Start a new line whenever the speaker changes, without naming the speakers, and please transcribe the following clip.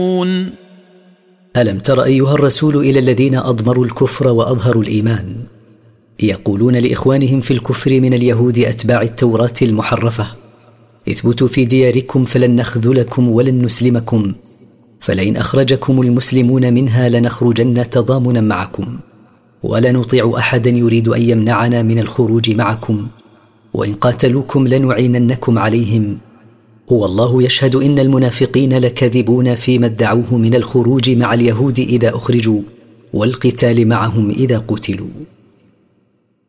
ألم تر أيها الرسول إلى الذين أضمروا الكفر وأظهروا الإيمان يقولون لإخوانهم في الكفر من اليهود أتباع التوراة المحرفة: اثبتوا في دياركم فلن نخذلكم ولن نسلمكم، فلئن أخرجكم المسلمون منها لنخرجن تضامنا معكم، ولا نطيع أحدا يريد أن يمنعنا من الخروج معكم، وإن قاتلوكم لنعيننكم عليهم، والله يشهد إن المنافقين لكاذبون فيما ادعوه من الخروج مع اليهود إذا أخرجوا والقتال معهم إذا قتلوا.